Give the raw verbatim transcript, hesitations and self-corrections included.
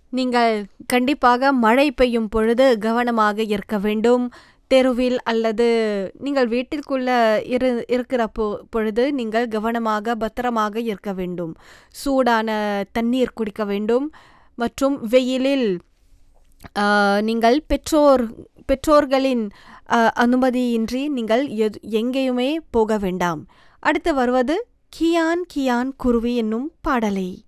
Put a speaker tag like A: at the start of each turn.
A: நீங்கள் கண்டிப்பாக மழை பெய்யும் பொழுது கவனமாக இருக்க வேண்டும். தெருவில் அல்லது நீங்கள் வீட்டிற்குள்ள இரு இருக்கிற பொ பொழுது நீங்கள் கவனமாக, பத்திரமாக இருக்க வேண்டும். சூடான தண்ணீர் குடிக்க வேண்டும். மற்றும் வெயிலில் அ நீங்கள் பெற்றோர் பெற்றோர்களின் அ அனுமதியின்றி நீங்கள் எது எங்கேயுமே போக வேண்டாம். அடுத்து வருவது கியான் கியான் குருவி என்னும் பாடலை.